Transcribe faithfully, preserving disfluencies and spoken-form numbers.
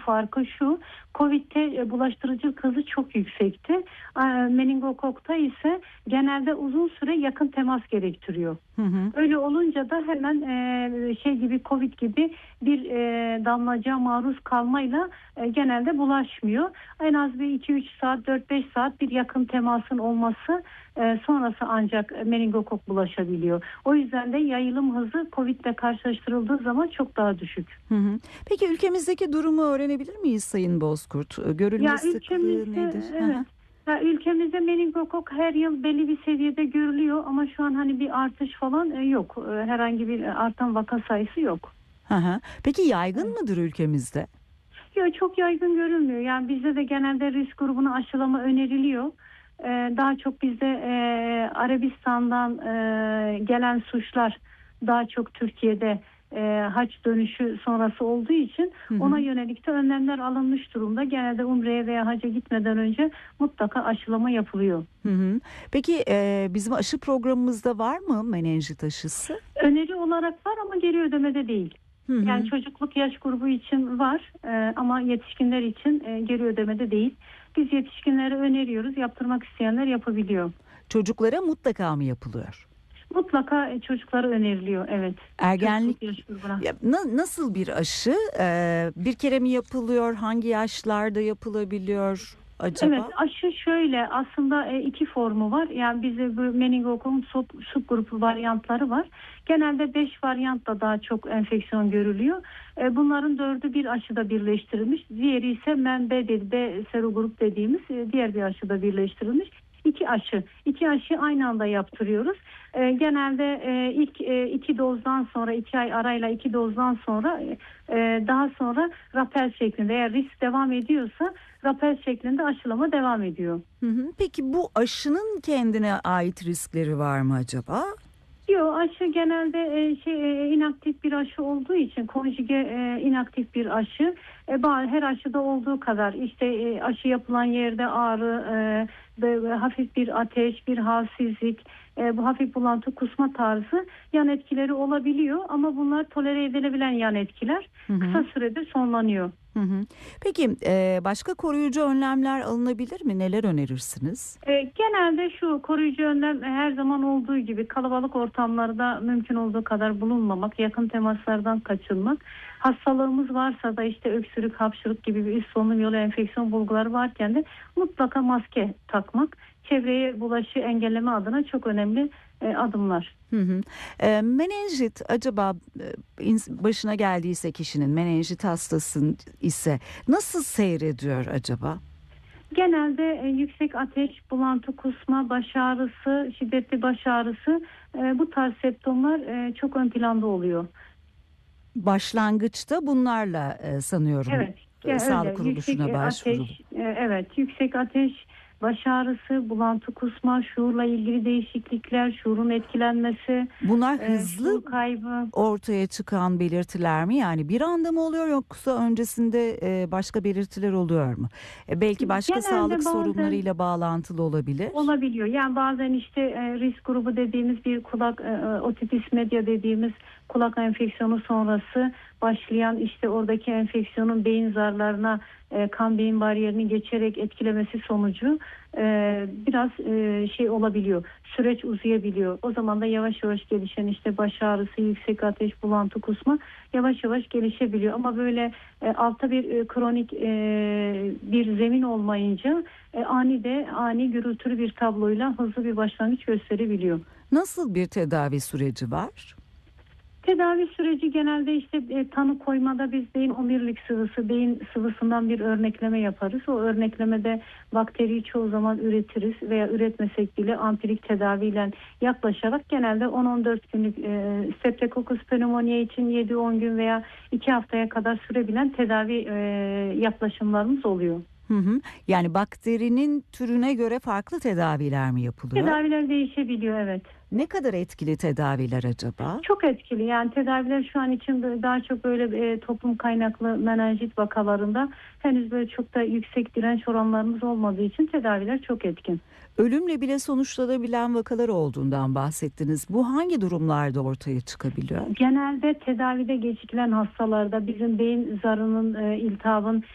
farkı şu: Covid'de e, bulaştırıcılık hızı çok yüksekti. E, meningokokta ise genelde uzun süre yakın temas gerektiriyor. Hı hı. Öyle olunca da hemen e, şey gibi, Covid gibi bir e, damlacığa maruz kalmayla e, genelde bulaşmıyor. En az bir iki üç saat, dört beş saat bir yakın temasın olması e, sonrası ancak meningokok bulaşabiliyor. O yüzden de yayılım hızı Covid ile karşılaştırıldığı zaman çok daha düşük. Hı hı. Peki ülkemizdeki durumu öğrenebilir miyiz Sayın Bozkurt? Görülme Ya sıklığı ülkemizde nedir? Hı evet. hı. Ya ülkemizde meningokok her yıl belli bir seviyede görülüyor ama şu an hani bir artış falan e, yok. E, Herhangi bir artan vaka sayısı yok. Hı hı. Peki yaygın Evet. mıdır ülkemizde? Yok, çok yaygın görülmüyor. Yani bizde de genelde risk grubuna aşılama öneriliyor. Ee, daha çok bizde e, Arabistan'dan e, gelen suçlar daha çok Türkiye'de e, haç dönüşü sonrası olduğu için Hı ona hı. yönelik de önlemler alınmış durumda. Genelde umreye veya haca gitmeden önce mutlaka aşılama yapılıyor. Hı hı. Peki e, bizim aşı programımızda var mı menenjit aşısı? Öneri olarak var ama geri ödemede değil. Hı Yani hı. çocukluk yaş grubu için var e, ama yetişkinler için e, geri ödemede değil. Biz yetişkinlere öneriyoruz. Yaptırmak isteyenler yapabiliyor. Çocuklara mutlaka mı yapılıyor? Mutlaka e, çocuklara öneriliyor. Evet. Ergenlik Çocukluk yaş grubuna. ya, na- nasıl bir aşı? Ee, bir kere mi yapılıyor? Hangi yaşlarda yapılabiliyor Evet, acaba? aşı şöyle aslında e, iki formu var. Yani bize bu meningokokun sub, subgrup varyantları var. Genelde beş varyantla daha çok enfeksiyon görülüyor. E, bunların dördü bir aşıda birleştirilmiş. Diğeri ise men B, dedi, B serogrup dediğimiz e, diğer bir aşıda birleştirilmiş. İki aşı. İki aşı aynı anda yaptırıyoruz. E, genelde e, ilk e, iki dozdan sonra, iki ay arayla iki dozdan sonra e, daha sonra rapel şeklinde, eğer risk devam ediyorsa rapel şeklinde aşılama devam ediyor. Hı hı. Peki bu aşının kendine ait riskleri var mı acaba? Yok, aşı genelde e, şey e, inaktif bir aşı olduğu için konjüge e, inaktif bir aşı. E, ba- her aşıda olduğu kadar işte e, aşı yapılan yerde ağrı, e, ve hafif bir ateş, bir halsizlik, e, bu hafif bulantı, kusma tarzı yan etkileri olabiliyor ama bunlar tolere edilebilen yan etkiler. Hı Kısa hı. sürede sonlanıyor. Hı hı. Peki e, başka koruyucu önlemler alınabilir mi? Neler önerirsiniz? E, genelde şu koruyucu önlem e, her zaman olduğu gibi kalabalık ortamlarda mümkün olduğu kadar bulunmamak, yakın temaslardan kaçınmak. Hastalığımız varsa da işte öksürük, hapşırık gibi bir üst solunum yolu enfeksiyon bulguları varken de mutlaka maske takmak, çevreye bulaşı engelleme adına çok önemli e, adımlar. Hı hı. E, menenjit acaba e, ins- başına geldiyse kişinin menenjit hastası ise nasıl seyrediyor acaba? Genelde e, yüksek ateş, bulantı, kusma, baş ağrısı, şiddetli baş ağrısı, e, bu tarz semptomlar e, çok ön planda oluyor. Başlangıçta bunlarla e, sanıyorum Evet, e, ya sağlık öyle. Yüksek kuruluşuna e, başvuruluyor. ateş, e, evet, yüksek ateş, baş ağrısı, bulantı, kusma, şuurla ilgili değişiklikler, şuurun etkilenmesi, Bunlar e, hızlı şuur kaybı. ortaya çıkan belirtiler mi? Yani bir anda mı oluyor yoksa öncesinde e, başka belirtiler oluyor mu? E, belki başka sağlık Genelde bazen sorunlarıyla bağlantılı olabilir. olabiliyor. Yani bazen işte e, risk grubu dediğimiz bir kulak e, e, otitis media dediğimiz kulak enfeksiyonu sonrası başlayan işte oradaki enfeksiyonun beyin zarlarına e, kan beyin bariyerini geçerek etkilemesi sonucu e, biraz e, şey olabiliyor. Süreç uzayabiliyor. O zaman da yavaş yavaş gelişen işte baş ağrısı, yüksek ateş, bulantı, kusma yavaş yavaş gelişebiliyor. Ama böyle e, altta bir e, kronik e, bir zemin olmayınca e, ani de ani gürültülü bir tabloyla hızlı bir başlangıç gösterebiliyor. Nasıl bir tedavi süreci var? Tedavi süreci genelde işte e, tanı koymada biz beyin omurilik sıvısı, beyin sıvısından bir örnekleme yaparız. O örneklemede bakteriyi çoğu zaman üretiriz veya üretmesek bile ampirik tedaviyle yaklaşarak genelde on on dört günlük e, Streptococcus pneumoniae için yedi on gün veya iki haftaya kadar sürebilen tedavi e, yaklaşımlarımız oluyor. Hı hı. Yani bakterinin türüne göre farklı tedaviler mi yapılıyor? Tedaviler değişebiliyor, evet. Ne kadar etkili tedaviler acaba? Çok etkili. Yani tedaviler şu an için böyle daha çok böyle e, toplum kaynaklı menenjit vakalarında henüz böyle çok da yüksek direnç oranlarımız olmadığı için tedaviler çok etkin. Ölümle bile sonuçlanabilen vakalar olduğundan bahsettiniz. Bu hangi durumlarda ortaya çıkabiliyor? Genelde tedavide gecikilen hastalarda bizim beyin zarının, e, iltihabın